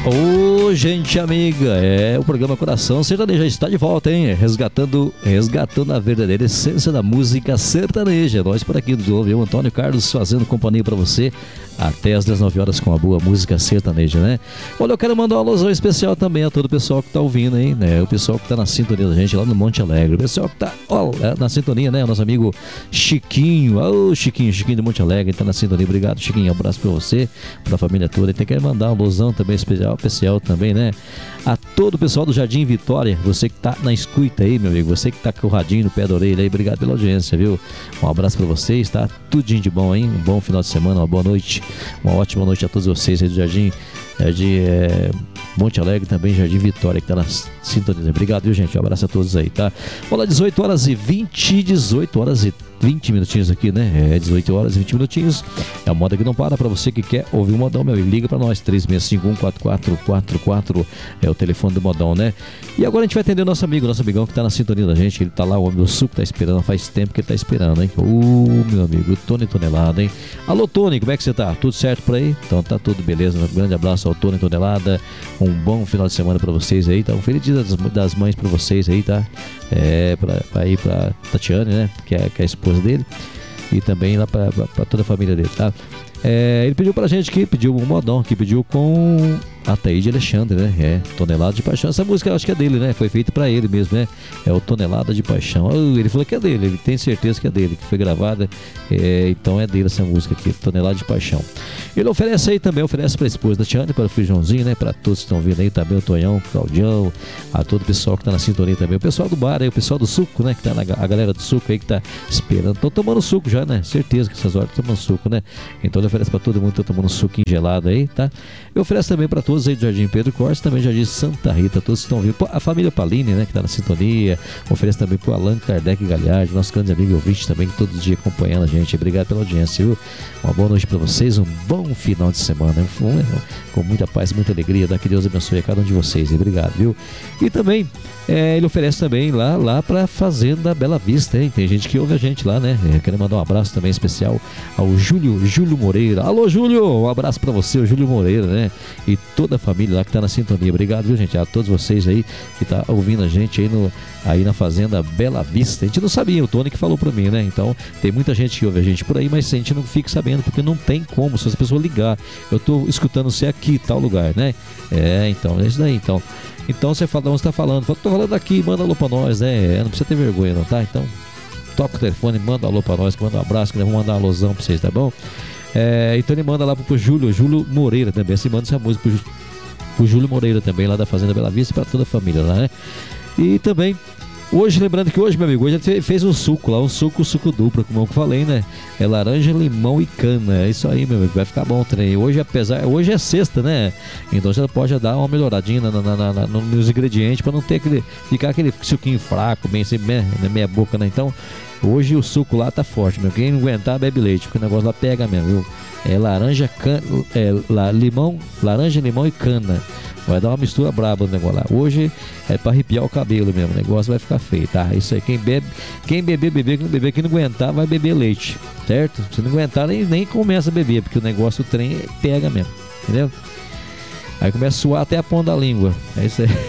Ô, gente amiga, o programa Coração Sertanejo já está de volta, hein? Resgatando a verdadeira essência da música sertaneja. Nós por aqui do novo, Antônio Carlos fazendo companhia para você até às 19 horas com a boa música sertaneja, né? Olha, eu quero mandar uma alusão especial também a todo o pessoal que tá ouvindo, hein, né? O pessoal que tá na sintonia da gente lá no Monte Alegre, o pessoal que tá, na sintonia, né? O nosso amigo Chiquinho, Chiquinho do Monte Alegre, tá na sintonia. Obrigado, Chiquinho, um abraço pra você, pra família toda. E tem que mandar uma alusão também especial também, né? A todo o pessoal do Jardim Vitória, você que tá na escuta aí, meu amigo, você que tá com o radinho no pé da orelha aí, obrigado pela audiência, viu? Um abraço pra vocês, tá? Tudinho de bom, hein? Um bom final de semana, uma boa noite, uma ótima noite a todos vocês aí do Jardim Monte Alegre, também Jardim Vitória, que tá na sintonia. Obrigado, viu, gente? Um abraço a todos aí, tá? Olha, 18 horas e 20 minutinhos aqui, né? 18 horas e 20 minutinhos. É a moda que não para. Pra você que quer ouvir o modão, meu amigo, liga pra nós, 3651-4444. É o telefone do modão, né? E agora a gente vai atender o nosso amigão que tá na sintonia da gente. Ele tá lá, o homem do suco tá esperando, faz tempo que ele tá esperando, hein? Meu amigo, Tony Tonelada, hein? Alô, Tony, como é que você tá? Tudo certo por aí? Então tá tudo beleza. Um grande abraço ao Tony Tonelada. Um bom final de semana pra vocês aí, tá? Um feliz dia das mães pra vocês aí, tá? Pra ir pra Tatiane, né? Que é a esposa dele, e também lá pra toda a família dele, tá? Ele pediu pra gente aqui, pediu um modão aqui, pediu com Ataíde Alexandre, né? Tonelada de Paixão. Essa música eu acho que é dele, né? Foi feita pra ele mesmo, né? É o Tonelada de Paixão. Ele falou que é dele, ele tem certeza que é dele, que foi gravada. Então é dele essa música aqui, Tonelada de Paixão. Ele oferece aí também, oferece pra esposa da Tiane, para o filho Joãozinho, né? Pra todos que estão vindo aí também, o Tonhão, o Claudião, a todo o pessoal que tá na sintonia também. O pessoal do bar aí, o pessoal do suco, né? Que tá a galera do suco aí que tá esperando. Estão tomando suco já, né? Certeza que essas horas estão tomando suco, né? Então ele oferece pra todo mundo que tá tomando suquinho gelado aí, tá? Eu ofereço também pra todos aí do Jardim Pedro Cortes, também Jardim Santa Rita, todos que estão vindo. A família Paline, né? Que tá na sintonia. Oferece também pro Allan Kardec Galhardi, nosso grande amigo ouvinte também, que todos os dias acompanhando a gente. Obrigado pela audiência, viu? Uma boa noite pra vocês, um bom final de semana, né? Com muita paz, muita alegria. Que Deus abençoe a cada um de vocês. Obrigado, viu? E também ele oferece também lá pra Fazenda Bela Vista, hein? Tem gente que ouve a gente lá, né? Quero mandar um abraço também especial ao Júlio Moreira. Alô, Júlio! Um abraço pra você, o Júlio Moreira, né? E toda a família lá que tá na sintonia. Obrigado, viu, gente? A todos vocês aí que tá ouvindo a gente aí na Fazenda Bela Vista. A gente não sabia, o Tony que falou pra mim, né? Então, tem muita gente que ouve a gente por aí, mas a gente não fica sabendo, porque não tem como, se as pessoas ligar. Eu tô escutando você aqui, tal lugar, né? Então, é isso daí, então. Então você fala, onde você tá falando? Fala, tô falando aqui, manda alô pra nós, né? Não precisa ter vergonha, não, tá? Então, toca o telefone, manda alô pra nós, manda um abraço, que nós vamos mandar uma alusão pra vocês, tá bom? Então ele manda lá pro Júlio Moreira também, assim, manda essa música pro Júlio Moreira também, lá da Fazenda Bela Vista, pra toda a família lá, né? E também, hoje, lembrando que hoje, meu amigo, hoje ele fez um suco lá, suco duplo, como eu falei, né? É laranja, limão e cana. É isso aí, meu amigo, vai ficar bom o trem. Hoje é sexta, né? Então você pode dar uma melhoradinha nos ingredientes pra não ter ficar aquele suquinho fraco, bem assim, na meia boca, né? Então, hoje o suco lá tá forte, meu. Quem não aguentar, bebe leite, porque o negócio lá pega mesmo, viu? Laranja, limão e cana. Vai dar uma mistura braba no negócio lá. Hoje é pra arrepiar o cabelo mesmo. O negócio vai ficar feio, tá? Isso aí. Quem beber, quem não aguentar, vai beber leite, certo? Se não aguentar, nem começa a beber, porque o negócio, o trem pega mesmo, entendeu? Aí começa a suar até a ponta da língua. É isso aí.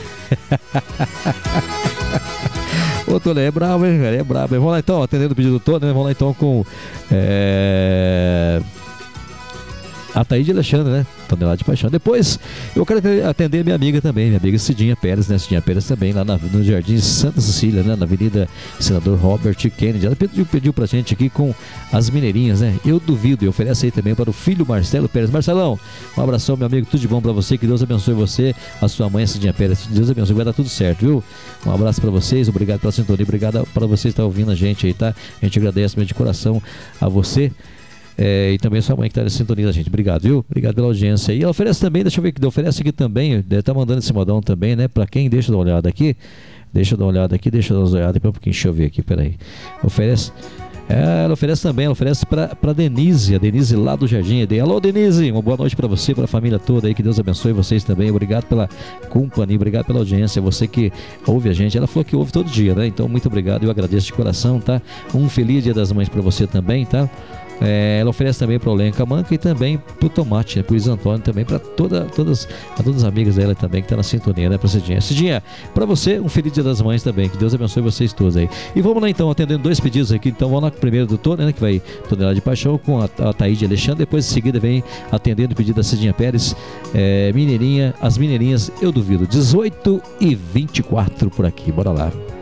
Ô, Tony, é brabo, hein, velho? É brabo. Vamos lá então, atendendo o pedido do Tony, né? Vamos lá então com Ataíde Alexandre, né? Tonelada de Paixão. Depois, eu quero atender minha amiga também, minha amiga Cidinha Pérez, né? Cidinha Pérez também, lá no Jardim Santa Cecília, né? Na Avenida Senador Robert Kennedy. Ela pediu pra gente aqui com as mineirinhas, né? Eu duvido, e oferece aí também para o filho Marcelo Pérez. Marcelão, um abração, meu amigo, tudo de bom pra você, que Deus abençoe você, a sua mãe, a Cidinha Pérez. Deus abençoe, vai dar tudo certo, viu? Um abraço pra vocês, obrigado pela sintonia, obrigado pra você estar ouvindo a gente aí, tá? A gente agradece mesmo de coração a você. E também a sua mãe que está na sintonia da gente. Obrigado, viu? Obrigado pela audiência. E ela oferece também, deixa eu ver, que oferece aqui também, deve estar mandando esse modão também, né? Pra quem, deixa eu dar uma olhada aqui. Deixa eu dar uma olhada aqui um pouquinho, deixa eu ver aqui, peraí. Ela oferece também, pra Denise, a Denise lá do Jardim Eden. Alô, Denise, uma boa noite pra você, pra família toda aí, que Deus abençoe vocês também. Obrigado pela companhia, obrigado pela audiência, você que ouve a gente. Ela falou que ouve todo dia, né? Então, muito obrigado, eu agradeço de coração, tá? Um feliz Dia das Mães pra você também, tá? Ela oferece também para o Lenca Manca e também para o Tomate, né? Para o Luiz Antônio também, para todas as amigas dela também que estão na sintonia, né? Para Cidinha. Cidinha, para você, um feliz Dia das Mães também. Que Deus abençoe vocês todos aí. E vamos lá então, atendendo 2 pedidos aqui. Então vamos lá com o primeiro do Tony, né? Que vai Tonelada de Paixão com a Thaíde Alexandre. Depois em seguida vem atendendo o pedido da Cidinha Pérez. Mineirinha, as Mineirinhas, eu duvido. 18h24 por aqui. Bora lá.